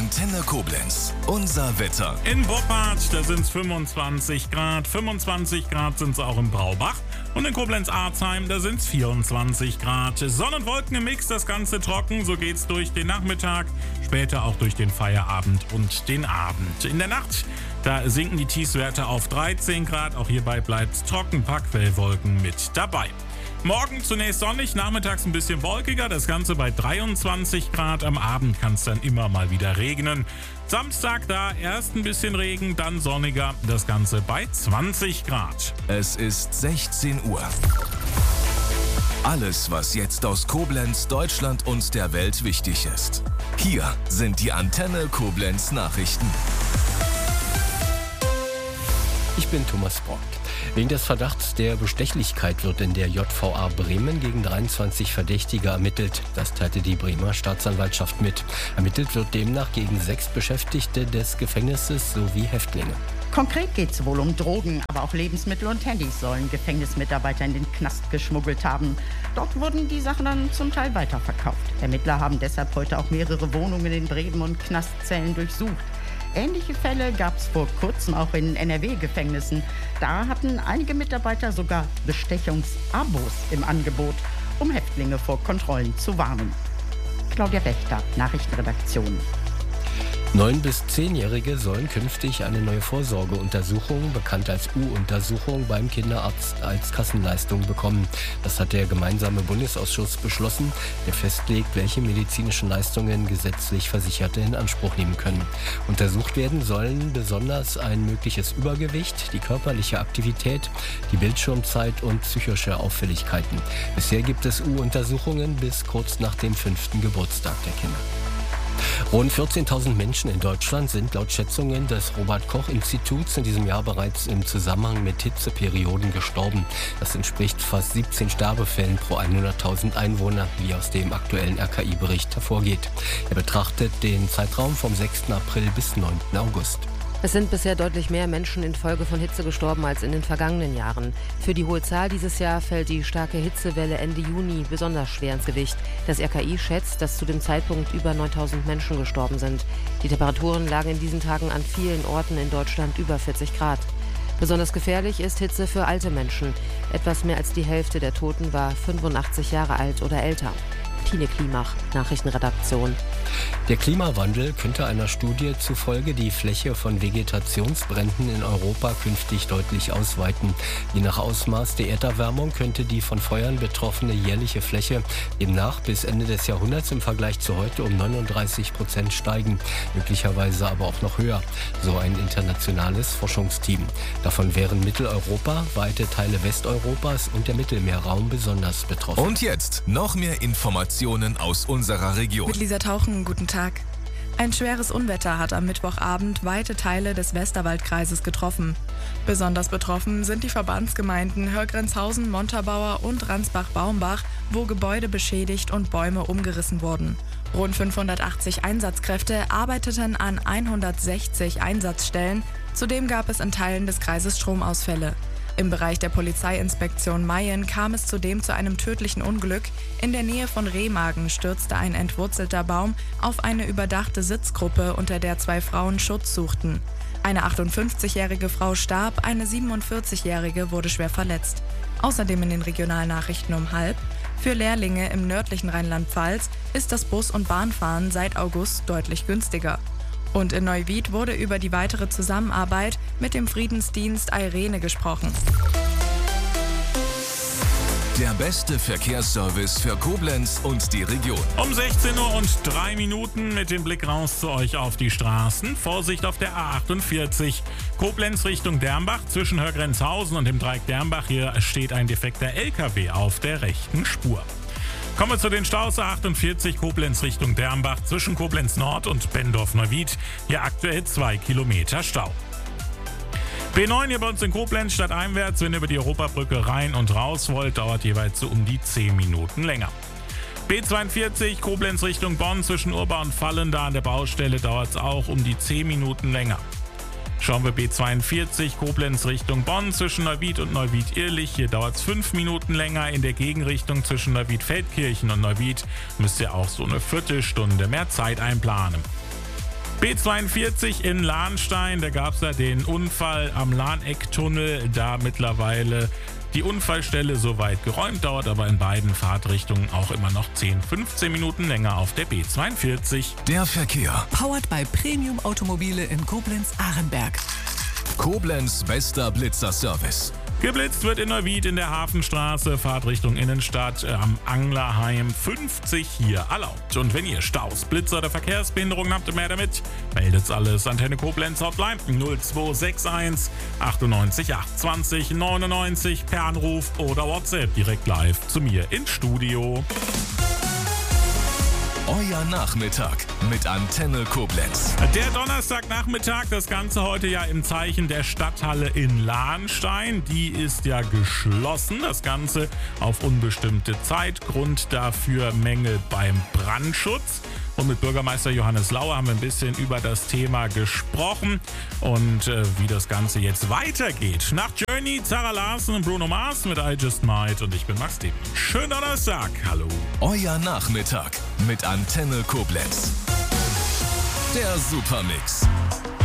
Antenne Koblenz. Unser Wetter. In Boppard, da sind es 25 Grad. 25 Grad sind es auch in Braubach. Und in Koblenz-Arzheim, da sind es 24 Grad. Sonn- und Wolken im Mix, das Ganze trocken. So geht's durch den Nachmittag, später auch durch den Feierabend und den Abend. In der Nacht, da sinken die Tiefstwerte auf 13 Grad. Auch hierbei bleibt es trocken, Packwellwolken mit dabei. Morgen zunächst sonnig, nachmittags ein bisschen wolkiger, das Ganze bei 23 Grad. Am Abend kann es dann immer mal wieder regnen. Samstag da erst ein bisschen Regen, dann sonniger, das Ganze bei 20 Grad. Es ist 16 Uhr. Alles, was jetzt aus Koblenz, Deutschland und der Welt wichtig ist. Hier sind die Antenne Koblenz Nachrichten. Ich bin Thomas Brock. Wegen des Verdachts der Bestechlichkeit wird in der JVA Bremen gegen 23 Verdächtige ermittelt. Das teilte die Bremer Staatsanwaltschaft mit. Ermittelt wird demnach gegen 6 Beschäftigte des Gefängnisses sowie Häftlinge. Konkret geht es wohl um Drogen, aber auch Lebensmittel und Handys sollen Gefängnismitarbeiter in den Knast geschmuggelt haben. Dort wurden die Sachen dann zum Teil weiterverkauft. Ermittler haben deshalb heute auch mehrere Wohnungen in Bremen und Knastzellen durchsucht. Ähnliche Fälle gab es vor kurzem auch in NRW-Gefängnissen. Da hatten einige Mitarbeiter sogar Bestechungsabos im Angebot, um Häftlinge vor Kontrollen zu warnen. Claudia Wächter, Nachrichtenredaktion. 9- bis 10-Jährige sollen künftig eine neue Vorsorgeuntersuchung, bekannt als U-Untersuchung, beim Kinderarzt als Kassenleistung bekommen. Das hat der gemeinsame Bundesausschuss beschlossen, der festlegt, welche medizinischen Leistungen gesetzlich Versicherte in Anspruch nehmen können. Untersucht werden sollen besonders ein mögliches Übergewicht, die körperliche Aktivität, die Bildschirmzeit und psychische Auffälligkeiten. Bisher gibt es U-Untersuchungen bis kurz nach dem 5. Geburtstag der Kinder. Rund 14.000 Menschen in Deutschland sind laut Schätzungen des Robert-Koch-Instituts in diesem Jahr bereits im Zusammenhang mit Hitzeperioden gestorben. Das entspricht fast 17 Sterbefällen pro 100.000 Einwohner, wie aus dem aktuellen RKI-Bericht hervorgeht. Er betrachtet den Zeitraum vom 6. April bis 9. August. Es sind bisher deutlich mehr Menschen infolge von Hitze gestorben als in den vergangenen Jahren. Für die hohe Zahl dieses Jahr fällt die starke Hitzewelle Ende Juni besonders schwer ins Gewicht. Das RKI schätzt, dass zu dem Zeitpunkt über 9.000 Menschen gestorben sind. Die Temperaturen lagen in diesen Tagen an vielen Orten in Deutschland über 40 Grad. Besonders gefährlich ist Hitze für alte Menschen. Etwas mehr als die Hälfte der Toten war 85 Jahre alt oder älter. Tine Klimach, Nachrichtenredaktion. Der Klimawandel könnte einer Studie zufolge die Fläche von Vegetationsbränden in Europa künftig deutlich ausweiten. Je nach Ausmaß der Erderwärmung könnte die von Feuern betroffene jährliche Fläche demnach bis Ende des Jahrhunderts im Vergleich zu heute um 39% steigen, möglicherweise aber auch noch höher, so ein internationales Forschungsteam. Davon wären Mitteleuropa, weite Teile Westeuropas und der Mittelmeerraum besonders betroffen. Und jetzt noch mehr Informationen aus unserer Region. Mit Lisa Tauchen, guten Tag. Ein schweres Unwetter hat am Mittwochabend weite Teile des Westerwaldkreises getroffen. Besonders betroffen sind die Verbandsgemeinden Hörgrenzhausen, Montabaur und Ransbach-Baumbach, wo Gebäude beschädigt und Bäume umgerissen wurden. Rund 580 Einsatzkräfte arbeiteten an 160 Einsatzstellen. Zudem gab es in Teilen des Kreises Stromausfälle. Im Bereich der Polizeiinspektion Mayen kam es zudem zu einem tödlichen Unglück. In der Nähe von Remagen stürzte ein entwurzelter Baum auf eine überdachte Sitzgruppe, unter der 2 Frauen Schutz suchten. Eine 58-jährige Frau starb, eine 47-jährige wurde schwer verletzt. Außerdem in den Regionalnachrichten um 12:30: Für Lehrlinge im nördlichen Rheinland-Pfalz ist das Bus- und Bahnfahren seit August deutlich günstiger. Und in Neuwied wurde über die weitere Zusammenarbeit mit dem Friedensdienst Eirene gesprochen. Der beste Verkehrsservice für Koblenz und die Region. Um 16:03 Uhr mit dem Blick raus zu euch auf die Straßen. Vorsicht auf der A48. Koblenz Richtung Dermbach zwischen Hörgrenzhausen und dem Dreieck Dermbach. Hier steht ein defekter LKW auf der rechten Spur. Kommen wir zu den Staus. A48 Koblenz Richtung Dermbach zwischen Koblenz Nord und Bendorf-Neuwied. Hier aktuell 2 Kilometer Stau. B9 hier bei uns in Koblenz stadteinwärts, wenn ihr über die Europabrücke rein und raus wollt, dauert jeweils so um die 10 Minuten länger. B42 Koblenz Richtung Bonn zwischen Urba und Fallen, da an der Baustelle dauert es auch um die 10 Minuten länger. Schauen wir B42 Koblenz Richtung Bonn zwischen Neuwied und Neuwied-Irlich. Hier dauert es 5 Minuten länger. In der Gegenrichtung zwischen Neuwied-Feldkirchen und Neuwied müsst ihr auch so eine Viertelstunde mehr Zeit einplanen. B42 in Lahnstein, da gab es ja den Unfall am Lahnecktunnel, da mittlerweile die Unfallstelle soweit geräumt, dauert aber in beiden Fahrtrichtungen auch immer noch 10-15 Minuten länger auf der B42. Der Verkehr. Powered by Premium Automobile in Koblenz-Arenberg. Koblenz bester Blitzerservice. Geblitzt wird in Neuwied in der Hafenstraße, Fahrtrichtung Innenstadt am Anglerheim 50 hier erlaubt. Und wenn ihr Staus, Blitzer oder Verkehrsbehinderungen habt, mehr damit, meldet's alles. Antenne Koblenz Hotline 0261 98 820 99 per Anruf oder WhatsApp direkt live zu mir ins Studio. Euer Nachmittag mit Antenne Koblenz. Der Donnerstagnachmittag, das Ganze heute ja im Zeichen der Stadthalle in Lahnstein. Die ist ja geschlossen, das Ganze auf unbestimmte Zeit. Grund dafür Mängel beim Brandschutz. Und mit Bürgermeister Johannes Lauer haben wir ein bisschen über das Thema gesprochen und wie das Ganze jetzt weitergeht. Nach Journey, Zara Larsen und Bruno Mars mit I Just Might und ich bin Max Dieben. Schönen Donnerstag, hallo. Euer Nachmittag mit Antenne Koblenz. Der Supermix.